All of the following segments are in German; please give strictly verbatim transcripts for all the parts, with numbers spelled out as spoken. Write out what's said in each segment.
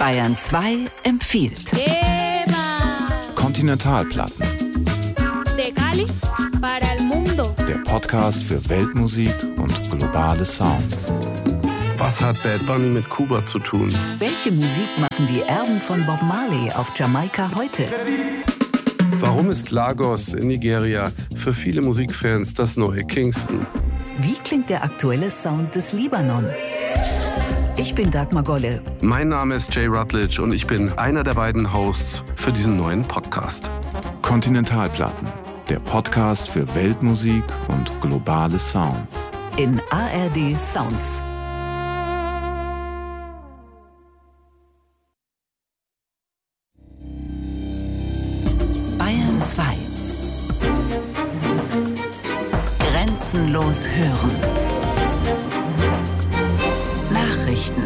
Bayern zwei empfiehlt. Kontinentalplatten. Der Podcast für Weltmusik und globale Sounds. Was hat Bad Bunny mit Kuba zu tun? Welche Musik machen die Erben von Bob Marley auf Jamaika heute? Warum ist Lagos in Nigeria für viele Musikfans das neue Kingston? Wie klingt der aktuelle Sound des Libanon? Ich bin Dagmar Golle. Mein Name ist Jay Rutledge und ich bin einer der beiden Hosts für diesen neuen Podcast. Kontinentalplatten, der Podcast für Weltmusik und globale Sounds. In A R D Sounds. Bayern zwei. Grenzenlos hören. Nachrichten.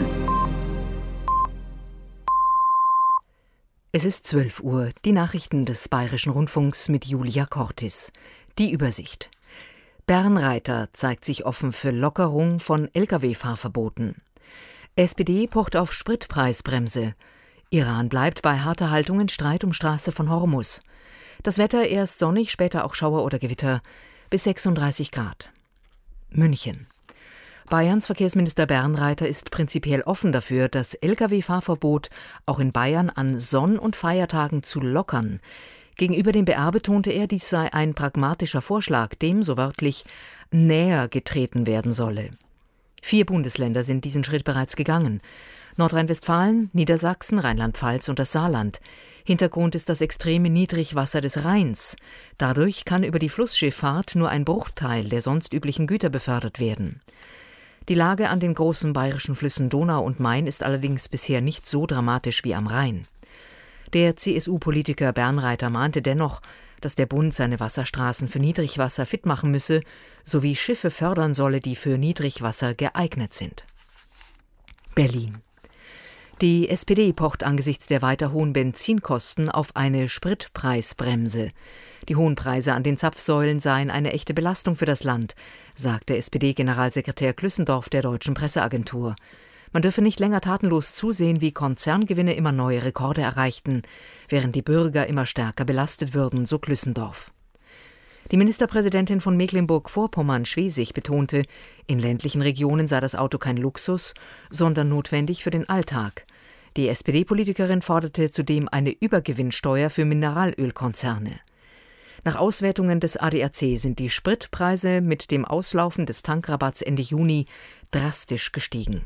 Es ist zwölf Uhr, die Nachrichten des Bayerischen Rundfunks mit Julia Cortis. Die Übersicht. Bernreiter zeigt sich offen für Lockerung von L K W-Fahrverboten. S P D pocht auf Spritpreisbremse. Iran bleibt bei harter Haltung in Streit um Straße von Hormuz. Das Wetter erst sonnig, später auch Schauer oder Gewitter bis sechsunddreißig Grad. München. Bayerns Verkehrsminister Bernreiter ist prinzipiell offen dafür, das L K W-Fahrverbot auch in Bayern an Sonn- und Feiertagen zu lockern. Gegenüber dem B R betonte er, dies sei ein pragmatischer Vorschlag, dem, so wörtlich, näher getreten werden solle. Vier Bundesländer sind diesen Schritt bereits gegangen. Nordrhein-Westfalen, Niedersachsen, Rheinland-Pfalz und das Saarland. Hintergrund ist das extreme Niedrigwasser des Rheins. Dadurch kann über die Flussschifffahrt nur ein Bruchteil der sonst üblichen Güter befördert werden. Die Lage an den großen bayerischen Flüssen Donau und Main ist allerdings bisher nicht so dramatisch wie am Rhein. Der C S U-Politiker Bernreiter mahnte dennoch, dass der Bund seine Wasserstraßen für Niedrigwasser fit machen müsse, sowie Schiffe fördern solle, die für Niedrigwasser geeignet sind. Berlin. Die S P D pocht angesichts der weiter hohen Benzinkosten auf eine Spritpreisbremse. Die hohen Preise an den Zapfsäulen seien eine echte Belastung für das Land, sagte S P D-Generalsekretär Klüssendorf der Deutschen Presseagentur. Man dürfe nicht länger tatenlos zusehen, wie Konzerngewinne immer neue Rekorde erreichten, während die Bürger immer stärker belastet würden, so Klüssendorf. Die Ministerpräsidentin von Mecklenburg-Vorpommern-Schwesig betonte, in ländlichen Regionen sei das Auto kein Luxus, sondern notwendig für den Alltag. Die S P D-Politikerin forderte zudem eine Übergewinnsteuer für Mineralölkonzerne. Nach Auswertungen des A D A C sind die Spritpreise mit dem Auslaufen des Tankrabatts Ende Juni drastisch gestiegen.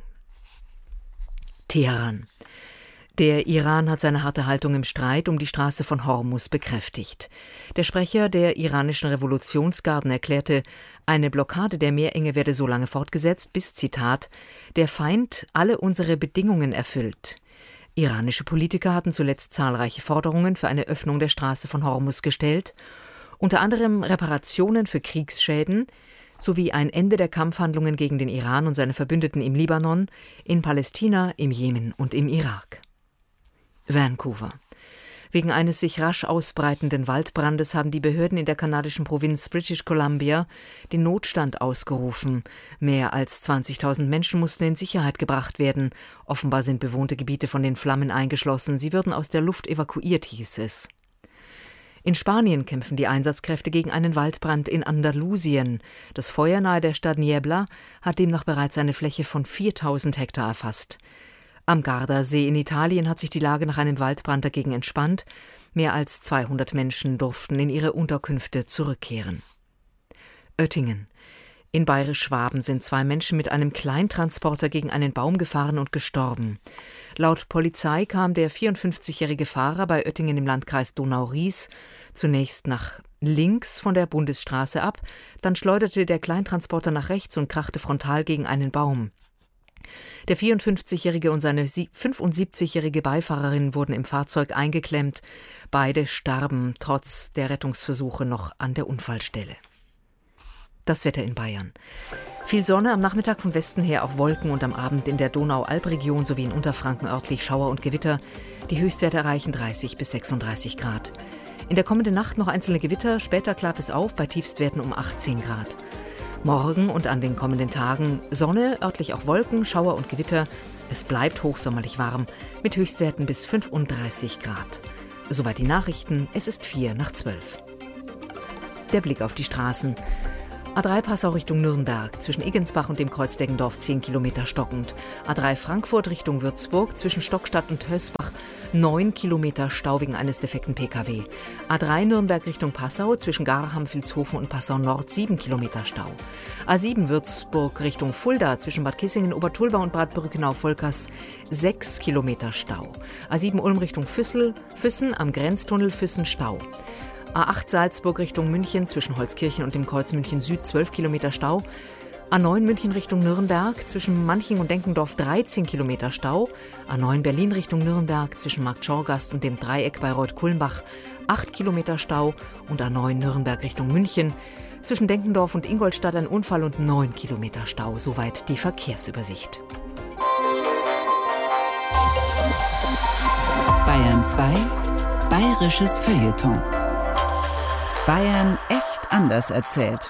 Teheran. Der Iran hat seine harte Haltung im Streit um die Straße von Hormuz bekräftigt. Der Sprecher der iranischen Revolutionsgarden erklärte, eine Blockade der Meerenge werde so lange fortgesetzt, bis, Zitat, der Feind alle unsere Bedingungen erfüllt. Iranische Politiker hatten zuletzt zahlreiche Forderungen für eine Öffnung der Straße von Hormuz gestellt, unter anderem Reparationen für Kriegsschäden sowie ein Ende der Kampfhandlungen gegen den Iran und seine Verbündeten im Libanon, in Palästina, im Jemen und im Irak. Vancouver. Wegen eines sich rasch ausbreitenden Waldbrandes haben die Behörden in der kanadischen Provinz British Columbia den Notstand ausgerufen. Mehr als zwanzigtausend Menschen mussten in Sicherheit gebracht werden. Offenbar sind bewohnte Gebiete von den Flammen eingeschlossen. Sie würden aus der Luft evakuiert, hieß es. In Spanien kämpfen die Einsatzkräfte gegen einen Waldbrand in Andalusien. Das Feuer nahe der Stadt Niebla hat demnach bereits eine Fläche von viertausend Hektar erfasst. Am Gardasee in Italien hat sich die Lage nach einem Waldbrand dagegen entspannt. Mehr als zweihundert Menschen durften in ihre Unterkünfte zurückkehren. Oettingen. In Bayerisch-Schwaben sind zwei Menschen mit einem Kleintransporter gegen einen Baum gefahren und gestorben. Laut Polizei kam der vierundfünfzigjährige Fahrer bei Oettingen im Landkreis Donau-Ries zunächst nach links von der Bundesstraße ab, dann schleuderte der Kleintransporter nach rechts und krachte frontal gegen einen Baum. Der vierundfünfzigjährige und seine fünfundsiebzigjährige Beifahrerin wurden im Fahrzeug eingeklemmt. Beide starben trotz der Rettungsversuche noch an der Unfallstelle. Das Wetter in Bayern. Viel Sonne, am Nachmittag von Westen her auch Wolken und am Abend in der Donau-Alb-Region sowie in Unterfranken örtlich Schauer und Gewitter. Die Höchstwerte erreichen dreißig bis sechsunddreißig Grad. In der kommenden Nacht noch einzelne Gewitter, später klart es auf bei Tiefstwerten um achtzehn Grad. Morgen und an den kommenden Tagen Sonne, örtlich auch Wolken, Schauer und Gewitter. Es bleibt hochsommerlich warm, mit Höchstwerten bis fünfunddreißig Grad. Soweit die Nachrichten, es ist vier nach zwölf. Der Blick auf die Straßen. A drei Passau Richtung Nürnberg, zwischen Eggensbach und dem Kreuz Deggendorf zehn Kilometer stockend. A drei Frankfurt Richtung Würzburg, zwischen Stockstadt und Hösbach neun Kilometer Stau wegen eines defekten P K W. A drei Nürnberg Richtung Passau, zwischen Garham, Vilshofen und Passau Nord sieben Kilometer Stau. A sieben Würzburg Richtung Fulda, zwischen Bad Kissingen, Obertulba und Bad Brückenau-Volkers sechs Kilometer Stau. A sieben Ulm Richtung Füssel, Füssen am Grenztunnel Füssen Stau. A acht Salzburg Richtung München, zwischen Holzkirchen und dem Kreuz München Süd zwölf Kilometer Stau. A neun München Richtung Nürnberg, zwischen Manching und Denkendorf dreizehn Kilometer Stau. A neun Berlin Richtung Nürnberg, zwischen Markt Schorgast und dem Dreieck Bayreuth-Kulmbach acht Kilometer Stau. Und A neun Nürnberg Richtung München, zwischen Denkendorf und Ingolstadt ein Unfall und neun Kilometer Stau. Soweit die Verkehrsübersicht. Bayern zwei, Bayerisches Feuilleton. Bayern echt anders erzählt.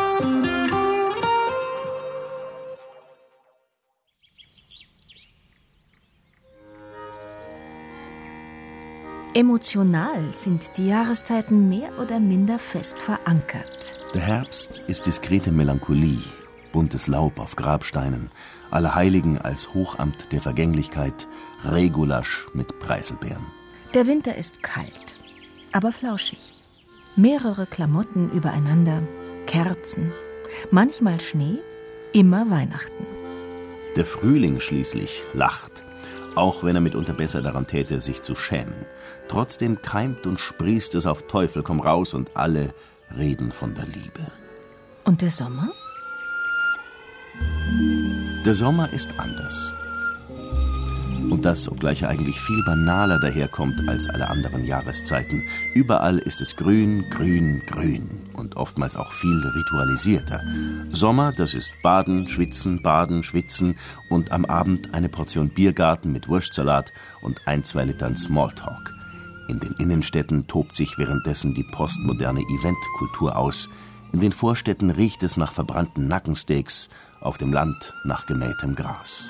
Emotional sind die Jahreszeiten mehr oder minder fest verankert. Der Herbst ist diskrete Melancholie, buntes Laub auf Grabsteinen, Allerheiligen als Hochamt der Vergänglichkeit, Rehgulasch mit Preiselbeeren. Der Winter ist kalt, aber flauschig. Mehrere Klamotten übereinander, Kerzen, manchmal Schnee, immer Weihnachten. Der Frühling schließlich lacht, auch wenn er mitunter besser daran täte, sich zu schämen. Trotzdem keimt und sprießt es auf Teufel komm raus und alle reden von der Liebe. Und der Sommer? Der Sommer ist anders. Und das, obgleich er eigentlich viel banaler daherkommt als alle anderen Jahreszeiten. Überall ist es grün, grün, grün und oftmals auch viel ritualisierter. Sommer, das ist Baden, Schwitzen, Baden, Schwitzen und am Abend eine Portion Biergarten mit Wurstsalat und ein, zwei Litern Smalltalk. In den Innenstädten tobt sich währenddessen die postmoderne Eventkultur aus. In den Vorstädten riecht es nach verbrannten Nackensteaks, auf dem Land nach gemähtem Gras.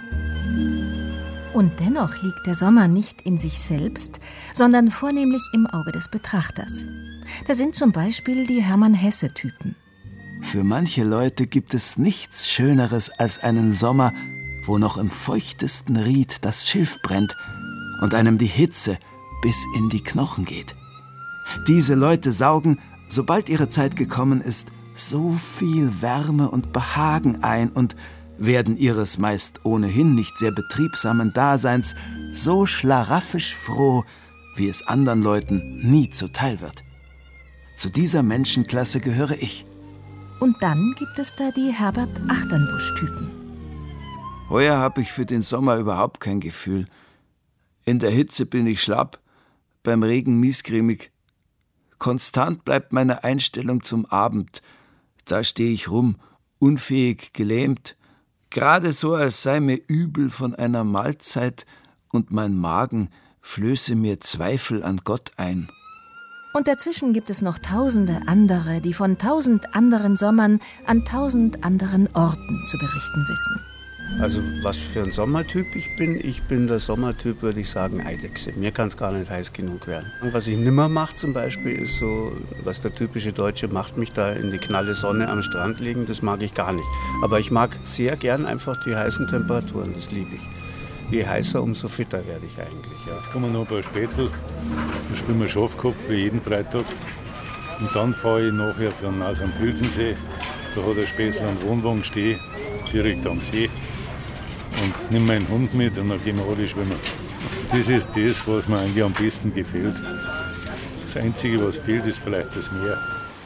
Und dennoch liegt der Sommer nicht in sich selbst, sondern vornehmlich im Auge des Betrachters. Da sind zum Beispiel die Hermann-Hesse-Typen. Für manche Leute gibt es nichts Schöneres als einen Sommer, wo noch im feuchtesten Ried das Schilf brennt und einem die Hitze bis in die Knochen geht. Diese Leute saugen, sobald ihre Zeit gekommen ist, so viel Wärme und Behagen ein und werden ihres meist ohnehin nicht sehr betriebsamen Daseins so schlaraffig froh, wie es anderen Leuten nie zuteil wird. Zu dieser Menschenklasse gehöre ich. Und dann gibt es da die Herbert-Achternbusch-Typen. Heuer habe ich für den Sommer überhaupt kein Gefühl. In der Hitze bin ich schlapp, beim Regen miesgrämig. Konstant bleibt meine Einstellung zum Abend. Da stehe ich rum, unfähig, gelähmt, gerade so, als sei mir übel von einer Mahlzeit und mein Magen flöße mir Zweifel an Gott ein. Und dazwischen gibt es noch tausende andere, die von tausend anderen Sommern an tausend anderen Orten zu berichten wissen. Also was für ein Sommertyp ich bin, ich bin der Sommertyp, würde ich sagen, Eidechse. Mir kann es gar nicht heiß genug werden. Und was ich nimmer mache zum Beispiel, ist so, was der typische Deutsche macht, mich da in die knalle Sonne am Strand legen, das mag ich gar nicht. Aber ich mag sehr gern einfach die heißen Temperaturen, das liebe ich. Je heißer, umso fitter werde ich eigentlich. Ja. Jetzt kommen noch ein paar Spätzle, dann spielen wir Schafkopf wie jeden Freitag. Und dann fahre ich nachher dann aus am Pilsensee, da hat ein Spätzle einen Wohnwagen stehen, direkt am See. Und nimm meinen Hund mit und dann gehen wir alle schwimmen. Das ist das, was mir eigentlich am besten gefällt. Das Einzige, was fehlt, ist vielleicht das Meer.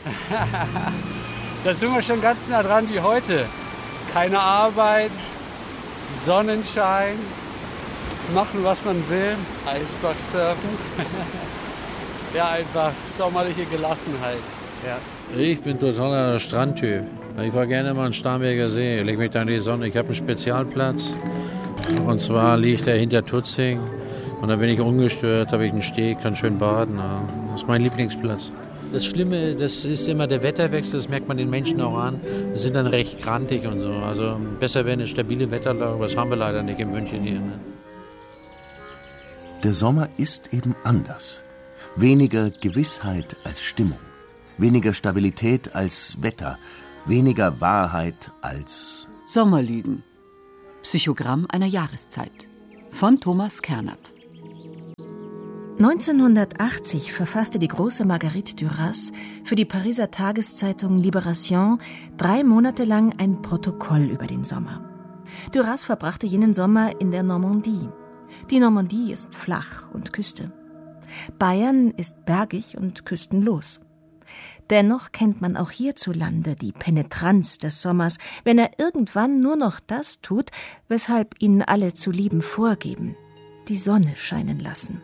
Da sind wir schon ganz nah dran wie heute. Keine Arbeit, Sonnenschein, machen, was man will, Eisberg surfen. Ja, einfach sommerliche Gelassenheit. Ja. Ich bin totaler Strandtyp. Ich fahre gerne mal an den Starnberger See, ich lege mich da in die Sonne. Ich habe einen Spezialplatz. Und zwar liegt er hinter Tutzing. Und da bin ich ungestört, habe ich einen Steg, kann schön baden. Das ist mein Lieblingsplatz. Das Schlimme, das ist immer der Wetterwechsel, das merkt man den Menschen auch an. Die sind dann recht grantig und so. Also besser wäre eine stabile Wetterlage, das haben wir leider nicht in München hier. Ne? Der Sommer ist eben anders. Weniger Gewissheit als Stimmung, weniger Stabilität als Wetter, weniger Wahrheit als Sommerlügen. Psychogramm einer Jahreszeit von Thomas Kernert. neunzehnhundertachtzig verfasste die große Marguerite Duras für die Pariser Tageszeitung Libération drei Monate lang ein Protokoll über den Sommer. Duras verbrachte jenen Sommer in der Normandie. Die Normandie ist flach und Küste. Bayern ist bergig und küstenlos. Dennoch kennt man auch hierzulande die Penetranz des Sommers, wenn er irgendwann nur noch das tut, weshalb ihn alle zu lieben vorgeben: die Sonne scheinen lassen.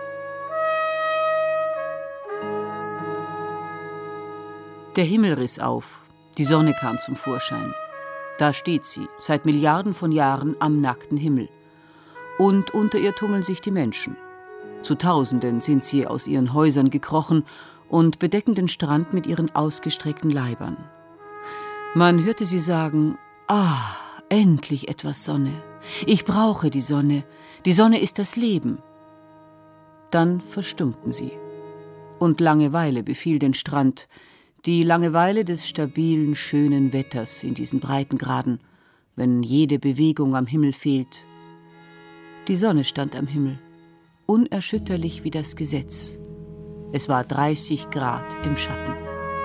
Der Himmel riss auf, die Sonne kam zum Vorschein. Da steht sie, seit Milliarden von Jahren am nackten Himmel. Und unter ihr tummeln sich die Menschen. Zu Tausenden sind sie aus ihren Häusern gekrochen und bedecken den Strand mit ihren ausgestreckten Leibern. Man hörte sie sagen: »Ah, endlich etwas Sonne. Ich brauche die Sonne. Die Sonne ist das Leben.« Dann verstummten sie. Und Langeweile befiel den Strand, die Langeweile des stabilen, schönen Wetters in diesen Breitengraden, wenn jede Bewegung am Himmel fehlt. Die Sonne stand am Himmel, unerschütterlich wie das Gesetz. Es war dreißig Grad im Schatten.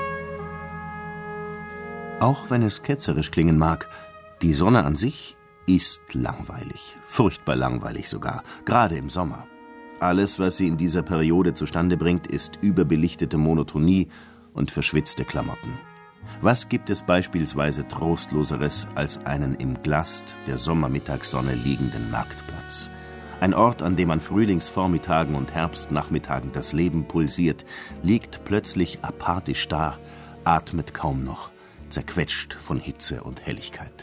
Auch wenn es ketzerisch klingen mag, die Sonne an sich ist langweilig, furchtbar langweilig sogar, gerade im Sommer. Alles, was sie in dieser Periode zustande bringt, ist überbelichtete Monotonie und verschwitzte Klamotten. Was gibt es beispielsweise Trostloseres als einen im Glast der Sommermittagssonne liegenden Marktplatz? Ein Ort, an dem an Frühlingsvormittagen und Herbstnachmittagen das Leben pulsiert, liegt plötzlich apathisch da, atmet kaum noch, zerquetscht von Hitze und Helligkeit.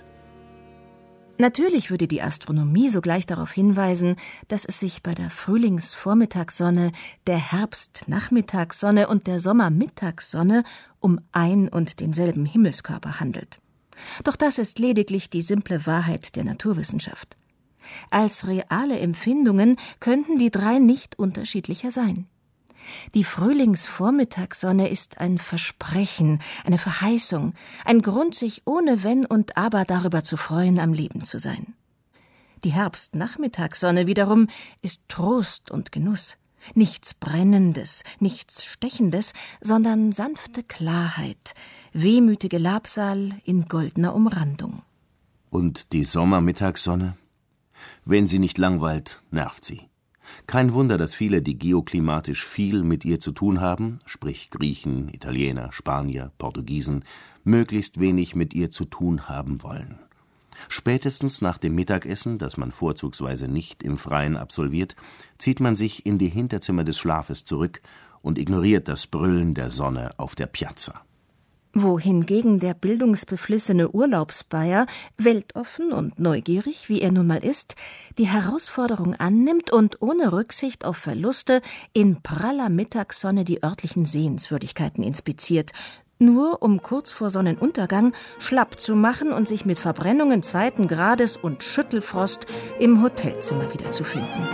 Natürlich würde die Astronomie sogleich darauf hinweisen, dass es sich bei der Frühlingsvormittagssonne, der Herbstnachmittagssonne und der Sommermittagssonne um ein und denselben Himmelskörper handelt. Doch das ist lediglich die simple Wahrheit der Naturwissenschaft. Als reale Empfindungen könnten die drei nicht unterschiedlicher sein. Die Frühlingsvormittagssonne ist ein Versprechen, eine Verheißung, ein Grund, sich ohne Wenn und Aber darüber zu freuen, am Leben zu sein. Die Herbstnachmittagssonne wiederum ist Trost und Genuss, nichts Brennendes, nichts Stechendes, sondern sanfte Klarheit, wehmütige Labsal in goldener Umrandung. Und die Sommermittagssonne? Wenn sie nicht langweilt, nervt sie. Kein Wunder, dass viele, die geoklimatisch viel mit ihr zu tun haben, sprich Griechen, Italiener, Spanier, Portugiesen, möglichst wenig mit ihr zu tun haben wollen. Spätestens nach dem Mittagessen, das man vorzugsweise nicht im Freien absolviert, zieht man sich in die Hinterzimmer des Schlafes zurück und ignoriert das Brüllen der Sonne auf der Piazza. Wohingegen der bildungsbeflissene Urlaubsbayer, weltoffen und neugierig, wie er nun mal ist, die Herausforderung annimmt und ohne Rücksicht auf Verluste in praller Mittagssonne die örtlichen Sehenswürdigkeiten inspiziert, nur um kurz vor Sonnenuntergang schlapp zu machen und sich mit Verbrennungen zweiten Grades und Schüttelfrost im Hotelzimmer wiederzufinden.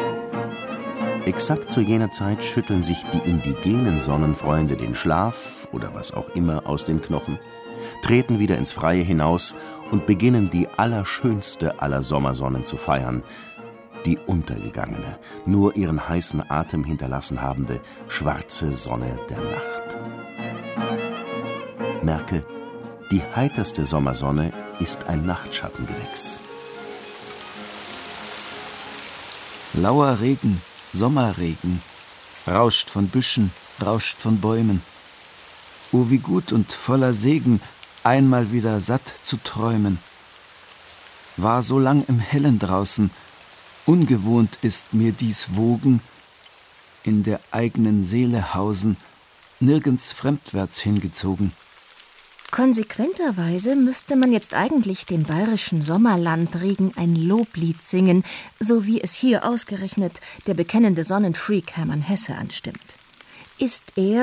Exakt zu jener Zeit schütteln sich die indigenen Sonnenfreunde den Schlaf oder was auch immer aus den Knochen, treten wieder ins Freie hinaus und beginnen die allerschönste aller Sommersonnen zu feiern, die untergegangene, nur ihren heißen Atem hinterlassen habende, schwarze Sonne der Nacht. Merke, die heiterste Sommersonne ist ein Nachtschattengewächs. Lauer Regen, Sommerregen, rauscht von Büschen, rauscht von Bäumen. Oh, wie gut und voller Segen, einmal wieder satt zu träumen. War so lang im Hellen draußen, ungewohnt ist mir dies Wogen, in der eigenen Seele hausen, nirgends fremdwärts hingezogen. Konsequenterweise müsste man jetzt eigentlich dem bayerischen Sommerlandregen ein Loblied singen, so wie es hier ausgerechnet der bekennende Sonnenfreak Hermann Hesse anstimmt. Ist er,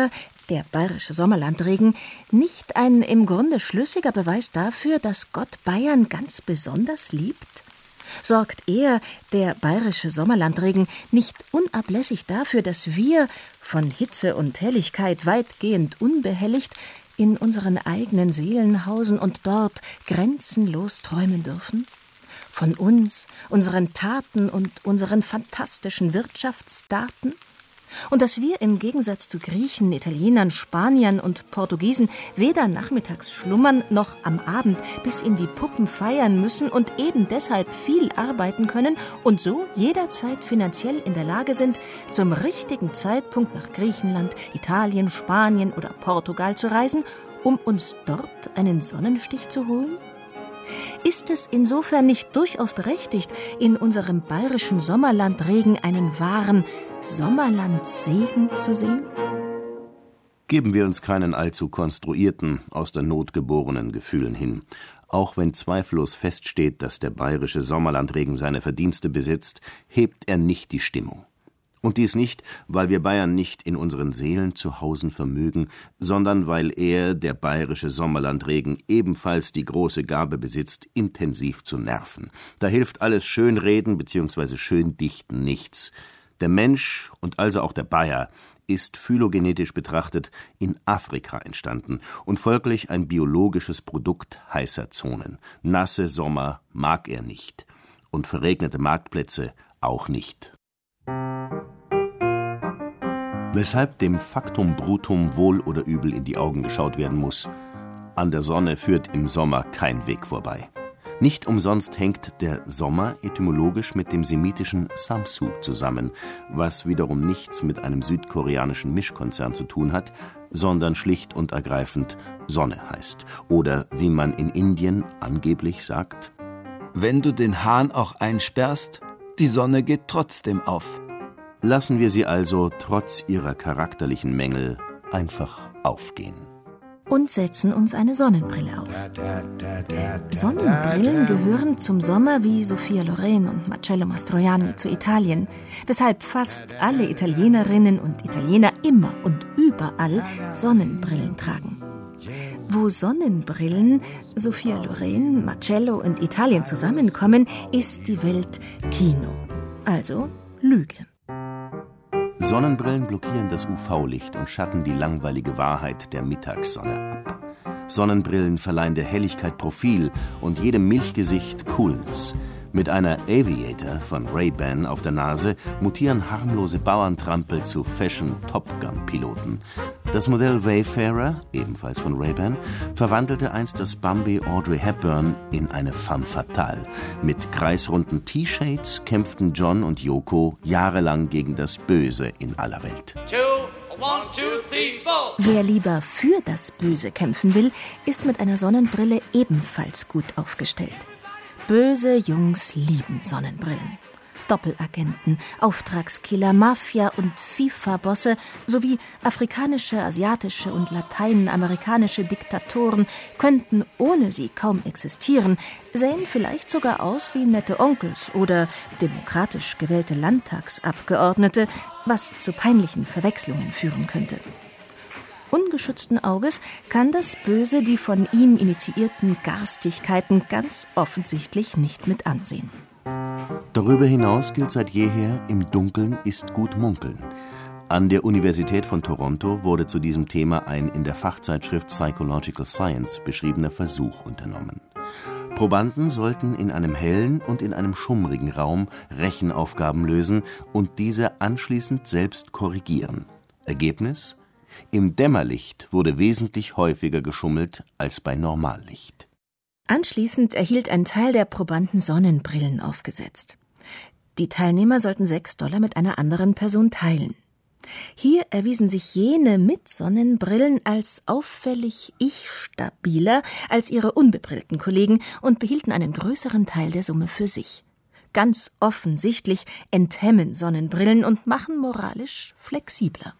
der bayerische Sommerlandregen, nicht ein im Grunde schlüssiger Beweis dafür, dass Gott Bayern ganz besonders liebt? Sorgt er, der bayerische Sommerlandregen, nicht unablässig dafür, dass wir, von Hitze und Helligkeit weitgehend unbehelligt, in unseren eigenen Seelen hausen und dort grenzenlos träumen dürfen? Von uns, unseren Taten und unseren fantastischen Wirtschaftsdaten? Und dass wir im Gegensatz zu Griechen, Italienern, Spaniern und Portugiesen weder nachmittags schlummern noch am Abend bis in die Puppen feiern müssen und eben deshalb viel arbeiten können und so jederzeit finanziell in der Lage sind, zum richtigen Zeitpunkt nach Griechenland, Italien, Spanien oder Portugal zu reisen, um uns dort einen Sonnenstich zu holen? Ist es insofern nicht durchaus berechtigt, in unserem bayerischen Sommerlandregen einen wahren Sommerlandsegen zu sehen? Geben wir uns keinen allzu konstruierten, aus der Not geborenen Gefühlen hin. Auch wenn zweifellos feststeht, dass der bayerische Sommerlandregen seine Verdienste besitzt, hebt er nicht die Stimmung. Und dies nicht, weil wir Bayern nicht in unseren Seelen zu hausen vermögen, sondern weil er, der bayerische Sommerlandregen, ebenfalls die große Gabe besitzt, intensiv zu nerven. Da hilft alles Schönreden bzw. Schöndichten nichts. Der Mensch und also auch der Bayer ist phylogenetisch betrachtet in Afrika entstanden und folglich ein biologisches Produkt heißer Zonen. Nasse Sommer mag er nicht und verregnete Marktplätze auch nicht. Weshalb dem Factum Brutum wohl oder übel in die Augen geschaut werden muss: An der Sonne führt im Sommer kein Weg vorbei. Nicht umsonst hängt der Sommer etymologisch mit dem semitischen Samsu zusammen, was wiederum nichts mit einem südkoreanischen Mischkonzern zu tun hat, sondern schlicht und ergreifend Sonne heißt. Oder wie man in Indien angeblich sagt: Wenn du den Hahn auch einsperrst, die Sonne geht trotzdem auf. Lassen wir sie also trotz ihrer charakterlichen Mängel einfach aufgehen. Und setzen uns eine Sonnenbrille auf. Sonnenbrillen gehören zum Sommer wie Sophia Loren und Marcello Mastroianni zu Italien, weshalb fast alle Italienerinnen und Italiener immer und überall Sonnenbrillen tragen. Wo Sonnenbrillen, Sophia Loren, Marcello und Italien zusammenkommen, ist die Welt Kino, also Lüge. Sonnenbrillen blockieren das U V-Licht und schatten die langweilige Wahrheit der Mittagssonne ab. Sonnenbrillen verleihen der Helligkeit Profil und jedem Milchgesicht Coolness. Mit einer Aviator von Ray-Ban auf der Nase mutieren harmlose Bauerntrampel zu Fashion-Top-Gun-Piloten. Das Modell Wayfarer, ebenfalls von Ray-Ban, verwandelte einst das Bambi Audrey Hepburn in eine femme fatale. Mit kreisrunden T-Shades kämpften John und Yoko jahrelang gegen das Böse in aller Welt. One, two, three, four. Wer lieber für das Böse kämpfen will, ist mit einer Sonnenbrille ebenfalls gut aufgestellt. Böse Jungs lieben Sonnenbrillen. Doppelagenten, Auftragskiller, Mafia- und FIFA-Bosse sowie afrikanische, asiatische und lateinamerikanische Diktatoren könnten ohne sie kaum existieren, sähen vielleicht sogar aus wie nette Onkels oder demokratisch gewählte Landtagsabgeordnete, was zu peinlichen Verwechslungen führen könnte. Ungeschützten Auges kann das Böse die von ihm initiierten Garstigkeiten ganz offensichtlich nicht mit ansehen. Darüber hinaus gilt seit jeher, im Dunkeln ist gut munkeln. An der Universität von Toronto wurde zu diesem Thema ein in der Fachzeitschrift Psychological Science beschriebener Versuch unternommen. Probanden sollten in einem hellen und in einem schummrigen Raum Rechenaufgaben lösen und diese anschließend selbst korrigieren. Ergebnis: Im Dämmerlicht wurde wesentlich häufiger geschummelt als bei Normallicht. Anschließend erhielt ein Teil der Probanden Sonnenbrillen aufgesetzt. Die Teilnehmer sollten sechs Dollar mit einer anderen Person teilen. Hier erwiesen sich jene mit Sonnenbrillen als auffällig ich-stabiler als ihre unbebrillten Kollegen und behielten einen größeren Teil der Summe für sich. Ganz offensichtlich enthemmen Sonnenbrillen und machen moralisch flexibler.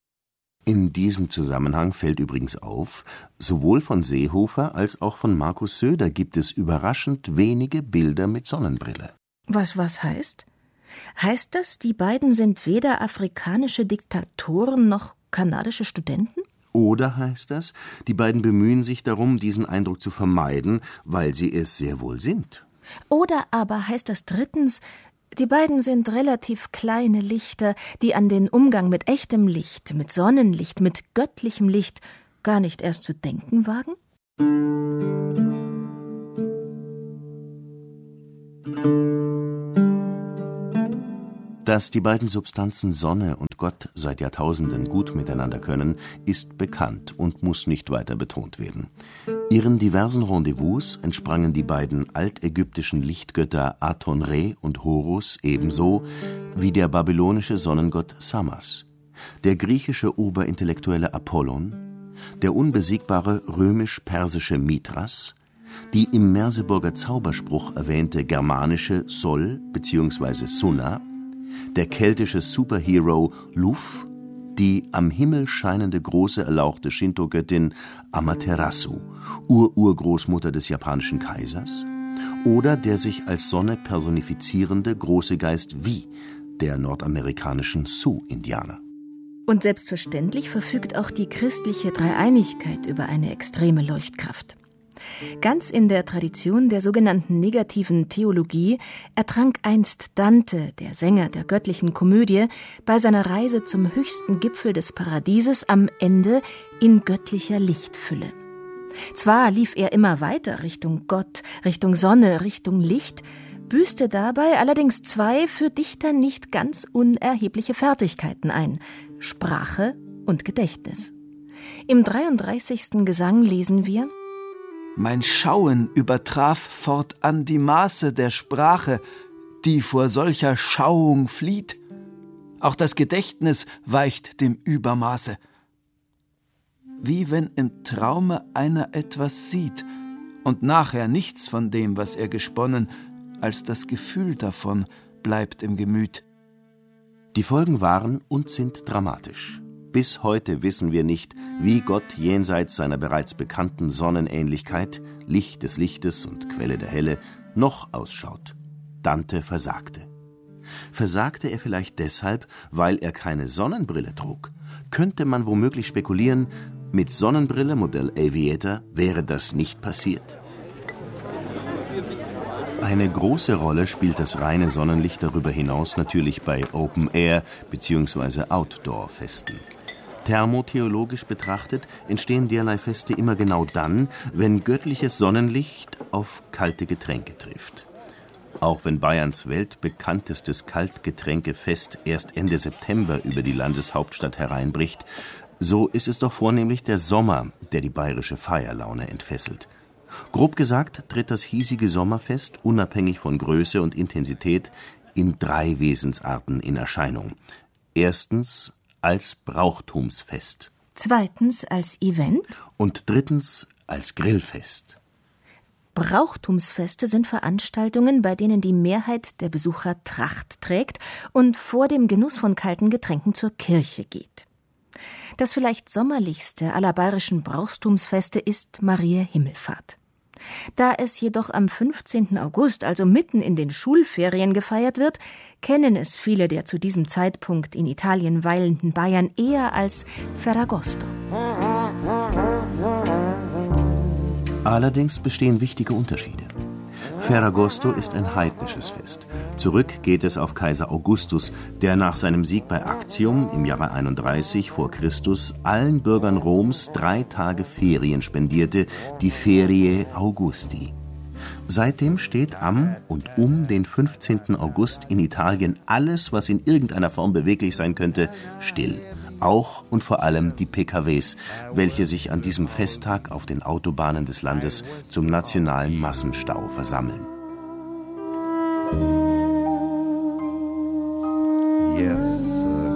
In diesem Zusammenhang fällt übrigens auf, sowohl von Seehofer als auch von Markus Söder gibt es überraschend wenige Bilder mit Sonnenbrille. Was was heißt? Heißt das, die beiden sind weder afrikanische Diktatoren noch kanadische Studenten? Oder heißt das, die beiden bemühen sich darum, diesen Eindruck zu vermeiden, weil sie es sehr wohl sind? Oder aber heißt das drittens, die beiden sind relativ kleine Lichter, die an den Umgang mit echtem Licht, mit Sonnenlicht, mit göttlichem Licht gar nicht erst zu denken wagen? Dass die beiden Substanzen Sonne und Gott seit Jahrtausenden gut miteinander können, ist bekannt und muss nicht weiter betont werden. Ihren diversen Rendezvous entsprangen die beiden altägyptischen Lichtgötter Aton-Re und Horus ebenso wie der babylonische Sonnengott Samas, der griechische Oberintellektuelle Apollon, der unbesiegbare römisch-persische Mithras, die im Merseburger Zauberspruch erwähnte germanische Sol bzw. Sunna, der keltische Superhero Luf, die am Himmel scheinende große erlauchte Shinto-Göttin Amaterasu, Ururgroßmutter des japanischen Kaisers, oder der sich als Sonne personifizierende große Geist Vi, der nordamerikanischen Sioux-Indianer. Und selbstverständlich verfügt auch die christliche Dreieinigkeit über eine extreme Leuchtkraft. Ganz in der Tradition der sogenannten negativen Theologie ertrank einst Dante, der Sänger der göttlichen Komödie, bei seiner Reise zum höchsten Gipfel des Paradieses am Ende in göttlicher Lichtfülle. Zwar lief er immer weiter Richtung Gott, Richtung Sonne, Richtung Licht, büßte dabei allerdings zwei für Dichter nicht ganz unerhebliche Fertigkeiten ein: Sprache und Gedächtnis. Im dreiunddreißigsten Gesang lesen wir: Mein Schauen übertraf fortan die Maße der Sprache, die vor solcher Schauung flieht. Auch das Gedächtnis weicht dem Übermaße. Wie wenn im Traume einer etwas sieht und nachher nichts von dem, was er gesponnen, als das Gefühl davon bleibt im Gemüt. Die Folgen waren und sind dramatisch. Bis heute wissen wir nicht, wie Gott jenseits seiner bereits bekannten Sonnenähnlichkeit, Licht des Lichtes und Quelle der Helle, noch ausschaut. Dante versagte. Versagte er vielleicht deshalb, weil er keine Sonnenbrille trug? Könnte man womöglich spekulieren, mit Sonnenbrille Modell Aviator wäre das nicht passiert. Eine große Rolle spielt das reine Sonnenlicht darüber hinaus natürlich bei Open-Air- bzw. Outdoor-Festen. Thermotheologisch betrachtet entstehen derlei Feste immer genau dann, wenn göttliches Sonnenlicht auf kalte Getränke trifft. Auch wenn Bayerns weltbekanntestes Kaltgetränkefest erst Ende September über die Landeshauptstadt hereinbricht, so ist es doch vornehmlich der Sommer, der die bayerische Feierlaune entfesselt. Grob gesagt tritt das hiesige Sommerfest unabhängig von Größe und Intensität in drei Wesensarten in Erscheinung. Erstens als Brauchtumsfest. Zweitens als Event. Und drittens als Grillfest. Brauchtumsfeste sind Veranstaltungen, bei denen die Mehrheit der Besucher Tracht trägt und vor dem Genuss von kalten Getränken zur Kirche geht. Das vielleicht sommerlichste aller bayerischen Brauchtumsfeste ist Mariä Himmelfahrt. Da es jedoch am fünfzehnten August, also mitten in den Schulferien, gefeiert wird, kennen es viele der zu diesem Zeitpunkt in Italien weilenden Bayern eher als Ferragosto. Allerdings bestehen wichtige Unterschiede. Ferragosto ist ein heidnisches Fest. Zurück geht es auf Kaiser Augustus, der nach seinem Sieg bei Actium im Jahre einunddreißig vor Christus allen Bürgern Roms drei Tage Ferien spendierte, die Feriae Augusti. Seitdem steht am und um den fünfzehnten August in Italien alles, was in irgendeiner Form beweglich sein könnte, still. Auch und vor allem die P K Ws, welche sich an diesem Festtag auf den Autobahnen des Landes zum nationalen Massenstau versammeln. Yes.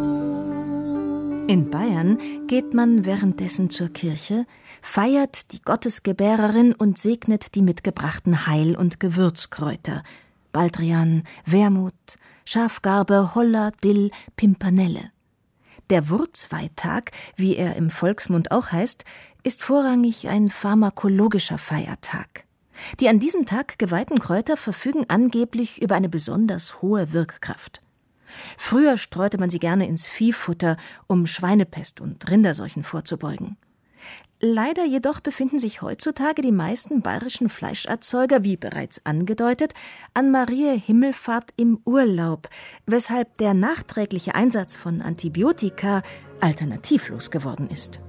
In Bayern geht man währenddessen zur Kirche, feiert die Gottesgebärerin und segnet die mitgebrachten Heil- und Gewürzkräuter: Baldrian, Wermut, Schafgarbe, Holler, Dill, Pimpernelle. Der Wurzweihttag, wie er im Volksmund auch heißt, ist vorrangig ein pharmakologischer Feiertag. Die an diesem Tag geweihten Kräuter verfügen angeblich über eine besonders hohe Wirkkraft. Früher streute man sie gerne ins Viehfutter, um Schweinepest und Rinderseuchen vorzubeugen. Leider jedoch befinden sich heutzutage die meisten bayerischen Fleischerzeuger, wie bereits angedeutet, an Mariä Himmelfahrt im Urlaub, weshalb der nachträgliche Einsatz von Antibiotika alternativlos geworden ist.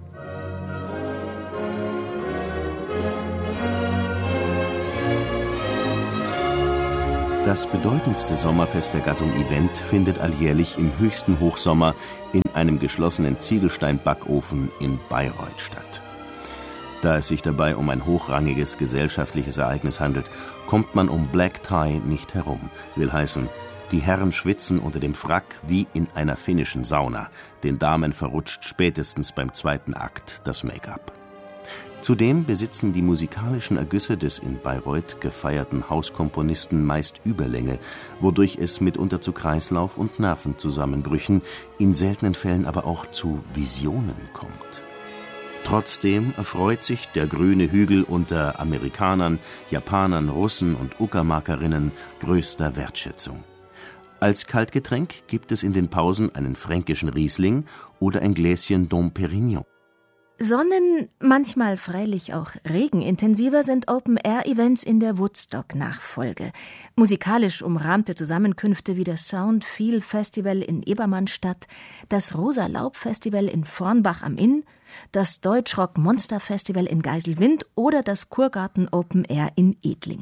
Das bedeutendste Sommerfest der Gattung Event findet alljährlich im höchsten Hochsommer in einem geschlossenen Ziegelsteinbackofen in Bayreuth statt. Da es sich dabei um ein hochrangiges gesellschaftliches Ereignis handelt, kommt man um Black Tie nicht herum. Will heißen, die Herren schwitzen unter dem Frack wie in einer finnischen Sauna. Den Damen verrutscht spätestens beim zweiten Akt das Make-up. Zudem besitzen die musikalischen Ergüsse des in Bayreuth gefeierten Hauskomponisten meist Überlänge, wodurch es mitunter zu Kreislauf- und Nervenzusammenbrüchen, in seltenen Fällen aber auch zu Visionen kommt. Trotzdem erfreut sich der grüne Hügel unter Amerikanern, Japanern, Russen und Uckermarkerinnen größter Wertschätzung. Als Kaltgetränk gibt es in den Pausen einen fränkischen Riesling oder ein Gläschen Dom Pérignon. Sonnen-, manchmal freilich auch regenintensiver sind Open-Air-Events in der Woodstock-Nachfolge. Musikalisch umrahmte Zusammenkünfte wie das Sound-Feel-Festival in Ebermannstadt, das Rosa-Laub-Festival in Vornbach am Inn, das Deutschrock-Monster-Festival in Geiselwind oder das Kurgarten Open-Air in Edling.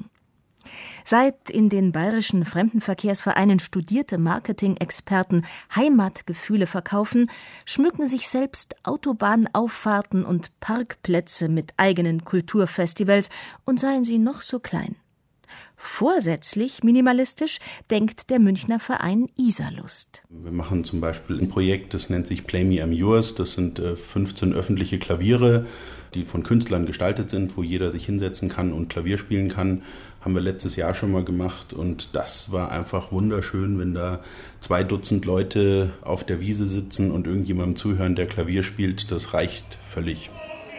Seit in den bayerischen Fremdenverkehrsvereinen studierte Marketing-Experten Heimatgefühle verkaufen, schmücken sich selbst Autobahnauffahrten und Parkplätze mit eigenen Kulturfestivals, und seien sie noch so klein. Vorsätzlich minimalistisch denkt der Münchner Verein Isarlust. Wir machen zum Beispiel ein Projekt, das nennt sich Play Me I'm Yours. Das sind fünfzehn öffentliche Klaviere, die von Künstlern gestaltet sind, wo jeder sich hinsetzen kann und Klavier spielen kann. Haben wir letztes Jahr schon mal gemacht, und das war einfach wunderschön, wenn da zwei Dutzend Leute auf der Wiese sitzen und irgendjemandem zuhören, der Klavier spielt. Das reicht völlig.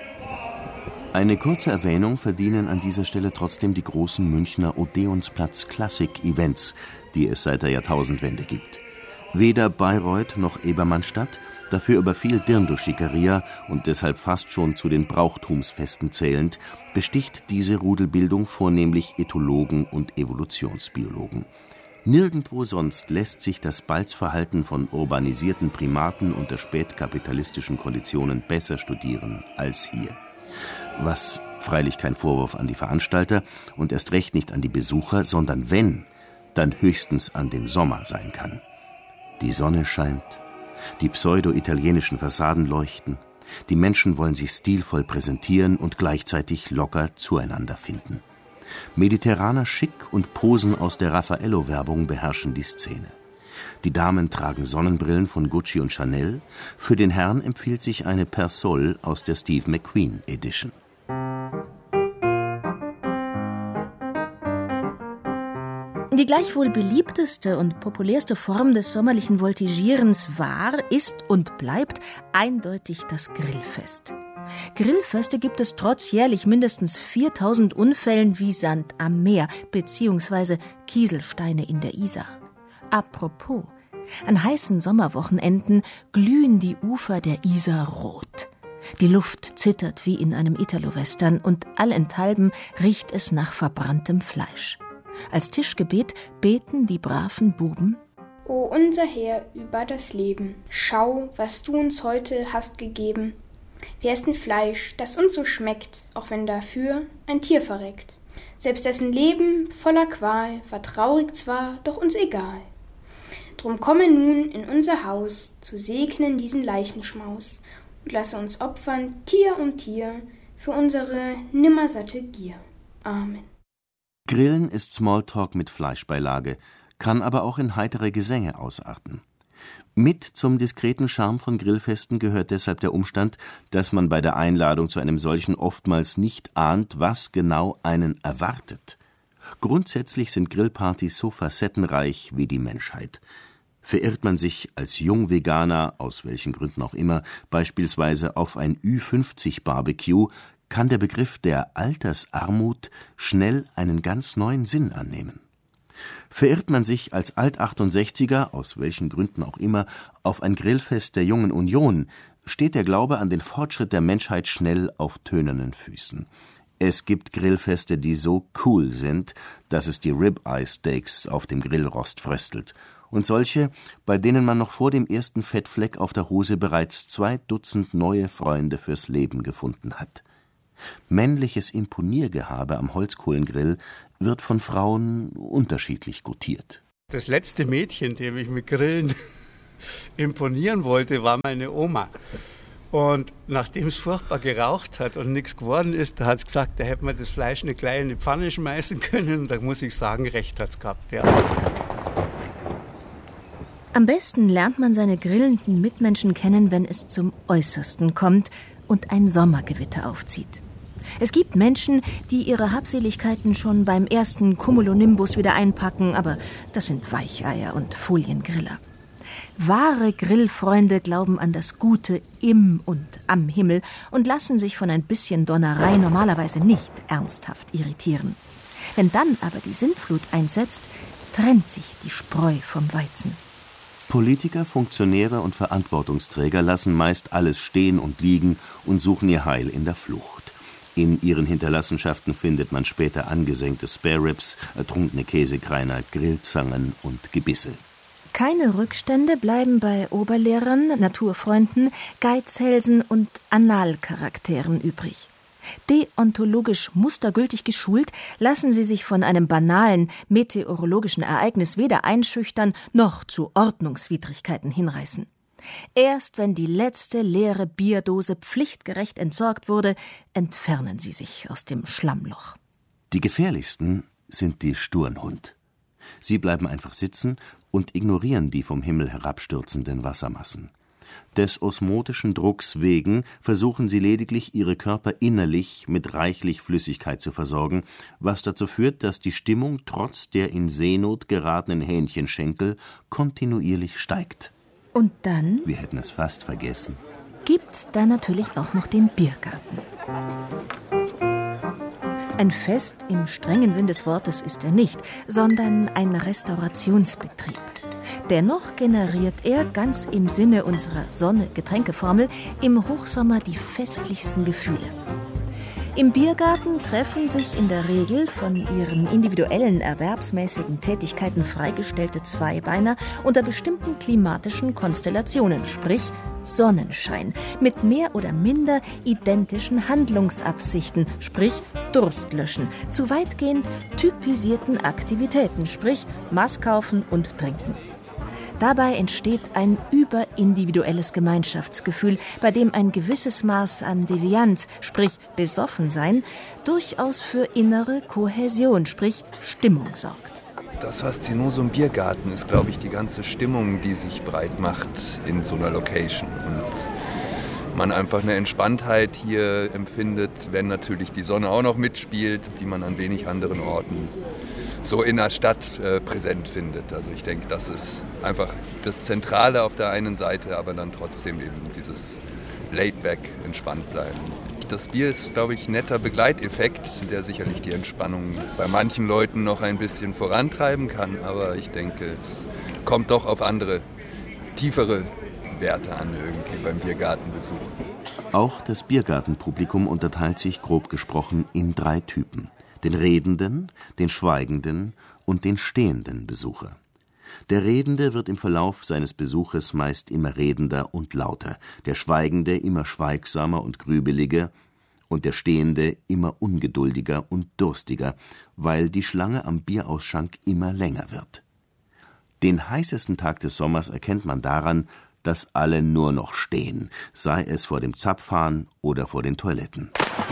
Eine kurze Erwähnung verdienen an dieser Stelle trotzdem die großen Münchner Odeonsplatz-Klassik-Events, die es seit der Jahrtausendwende gibt. Weder Bayreuth noch Ebermannstadt, dafür aber viel Dirndl-Schickeria und deshalb fast schon zu den Brauchtumsfesten zählend, besticht diese Rudelbildung vornehmlich Ethologen und Evolutionsbiologen. Nirgendwo sonst lässt sich das Balzverhalten von urbanisierten Primaten unter spätkapitalistischen Konditionen besser studieren als hier. Was freilich kein Vorwurf an die Veranstalter und erst recht nicht an die Besucher, sondern wenn, dann höchstens an den Sommer sein kann. Die Sonne scheint, die pseudo-italienischen Fassaden leuchten, die Menschen wollen sich stilvoll präsentieren und gleichzeitig locker zueinander finden. Mediterraner Schick und Posen aus der Raffaello-Werbung beherrschen die Szene. Die Damen tragen Sonnenbrillen von Gucci und Chanel, für den Herrn empfiehlt sich eine Persol aus der Steve McQueen Edition. Die gleichwohl beliebteste und populärste Form des sommerlichen Voltigierens war, ist und bleibt eindeutig das Grillfest. Grillfeste gibt es trotz jährlich mindestens viertausend Unfällen wie Sand am Meer bzw. Kieselsteine in der Isar. Apropos, an heißen Sommerwochenenden glühen die Ufer der Isar rot. Die Luft zittert wie in einem Italo-Western und allenthalben riecht es nach verbranntem Fleisch. Als Tischgebet beten die braven Buben: O unser Herr über das Leben, schau, was du uns heute hast gegeben. Wir essen Fleisch, das uns so schmeckt, auch wenn dafür ein Tier verreckt. Selbst dessen Leben voller Qual war traurig zwar, doch uns egal. Drum komme nun in unser Haus, zu segnen diesen Leichenschmaus, und lasse uns opfern, Tier um Tier, für unsere nimmersatte Gier. Amen. Grillen ist Smalltalk mit Fleischbeilage, kann aber auch in heitere Gesänge ausarten. Mit zum diskreten Charme von Grillfesten gehört deshalb der Umstand, dass man bei der Einladung zu einem solchen oftmals nicht ahnt, was genau einen erwartet. Grundsätzlich sind Grillpartys so facettenreich wie die Menschheit. Verirrt man sich als Jungveganer, aus welchen Gründen auch immer, beispielsweise auf ein Ü fünfzig Barbecue, kann der Begriff der Altersarmut schnell einen ganz neuen Sinn annehmen. Verirrt man sich als Alt-achtundsechziger, aus welchen Gründen auch immer, auf ein Grillfest der Jungen Union, steht der Glaube an den Fortschritt der Menschheit schnell auf tönernen Füßen. Es gibt Grillfeste, die so cool sind, dass es die Rib-Eye-Steaks auf dem Grillrost fröstelt. Und solche, bei denen man noch vor dem ersten Fettfleck auf der Hose bereits zwei Dutzend neue Freunde fürs Leben gefunden hat. Männliches Imponiergehabe am Holzkohlengrill wird von Frauen unterschiedlich gutiert. Das letzte Mädchen, dem ich mit Grillen imponieren wollte, war meine Oma. Und nachdem es furchtbar geraucht hat und nichts geworden ist, da hat es gesagt, da hätte man das Fleisch eine kleine Pfanne schmeißen können. Und da muss ich sagen, recht hat es gehabt, ja. Am besten lernt man seine grillenden Mitmenschen kennen, wenn es zum Äußersten kommt und ein Sommergewitter aufzieht. Es gibt Menschen, die ihre Habseligkeiten schon beim ersten Cumulonimbus wieder einpacken, aber das sind Weicheier und Foliengriller. Wahre Grillfreunde glauben an das Gute im und am Himmel und lassen sich von ein bisschen Donnerei normalerweise nicht ernsthaft irritieren. Wenn dann aber die Sintflut einsetzt, trennt sich die Spreu vom Weizen. Politiker, Funktionäre und Verantwortungsträger lassen meist alles stehen und liegen und suchen ihr Heil in der Flucht. In ihren Hinterlassenschaften findet man später angesenkte Spareribs, ertrunkene Käsekreiner, Grillzangen und Gebisse. Keine Rückstände bleiben bei Oberlehrern, Naturfreunden, Geizhälsen und Analcharakteren übrig. Deontologisch mustergültig geschult, lassen sie sich von einem banalen meteorologischen Ereignis weder einschüchtern noch zu Ordnungswidrigkeiten hinreißen. Erst wenn die letzte leere Bierdose pflichtgerecht entsorgt wurde, entfernen sie sich aus dem Schlammloch. Die gefährlichsten sind die Sturnhund. Sie bleiben einfach sitzen und ignorieren die vom Himmel herabstürzenden Wassermassen. Des osmotischen Drucks wegen versuchen sie lediglich, ihre Körper innerlich mit reichlich Flüssigkeit zu versorgen, was dazu führt, dass die Stimmung trotz der in Seenot geratenen Hähnchenschenkel kontinuierlich steigt. Und dann? Wir hätten es fast vergessen. Gibt's da natürlich auch noch den Biergarten. Ein Fest im strengen Sinn des Wortes ist er nicht, sondern ein Restaurationsbetrieb. Dennoch generiert er, ganz im Sinne unserer Sonne-Getränkeformel, im Hochsommer die festlichsten Gefühle. Im Biergarten treffen sich in der Regel von ihren individuellen erwerbsmäßigen Tätigkeiten freigestellte Zweibeiner unter bestimmten klimatischen Konstellationen, sprich Sonnenschein, mit mehr oder minder identischen Handlungsabsichten, sprich Durstlöschen, zu weitgehend typisierten Aktivitäten, sprich Maß kaufen und trinken. Dabei entsteht ein überindividuelles Gemeinschaftsgefühl, bei dem ein gewisses Maß an Devianz, sprich Besoffensein, durchaus für innere Kohäsion, sprich Stimmung sorgt. Das Faszinosum Biergarten ist, glaube ich, die ganze Stimmung, die sich breit macht in so einer Location. Und man einfach eine Entspanntheit hier empfindet, wenn natürlich die Sonne auch noch mitspielt, die man an wenig anderen Orten so in der Stadt äh, präsent findet. Also ich denke, das ist einfach das Zentrale auf der einen Seite, aber dann trotzdem eben dieses Laid-back, entspannt bleiben. Das Bier ist, glaube ich, ein netter Begleiteffekt, der sicherlich die Entspannung bei manchen Leuten noch ein bisschen vorantreiben kann. Aber ich denke, es kommt doch auf andere, tiefere Werte an irgendwie beim Biergartenbesuch. Auch das Biergartenpublikum unterteilt sich grob gesprochen in drei Typen: den redenden, den schweigenden und den stehenden Besucher. Der Redende wird im Verlauf seines Besuches meist immer redender und lauter, der Schweigende immer schweigsamer und grübeliger und der Stehende immer ungeduldiger und durstiger, weil die Schlange am Bierausschank immer länger wird. Den heißesten Tag des Sommers erkennt man daran, dass alle nur noch stehen, sei es vor dem Zapfhahn oder vor den Toiletten.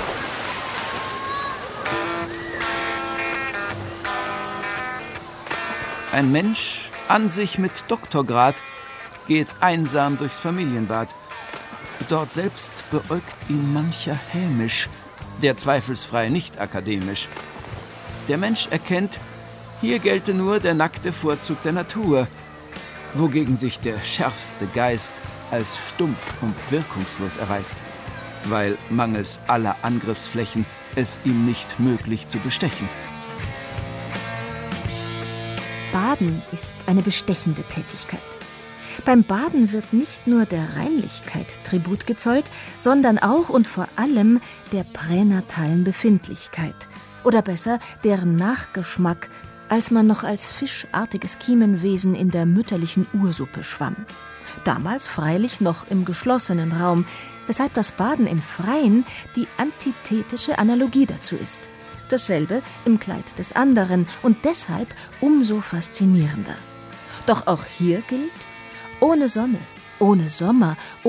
Ein Mensch, an sich mit Doktorgrad, geht einsam durchs Familienbad. Dort selbst beäugt ihn mancher hämisch, der zweifelsfrei nicht akademisch. Der Mensch erkennt, hier gelte nur der nackte Vorzug der Natur, wogegen sich der schärfste Geist als stumpf und wirkungslos erweist, weil mangels aller Angriffsflächen es ihm nicht möglich zu bestechen. Baden ist eine bestechende Tätigkeit. Beim Baden wird nicht nur der Reinlichkeit Tribut gezollt, sondern auch und vor allem der pränatalen Befindlichkeit. Oder besser, deren Nachgeschmack, als man noch als fischartiges Kiemenwesen in der mütterlichen Ursuppe schwamm. Damals freilich noch im geschlossenen Raum, weshalb das Baden im Freien die antithetische Analogie dazu ist. Dasselbe im Kleid des anderen und deshalb umso faszinierender. Doch auch hier gilt, ohne Sonne, ohne Sommer,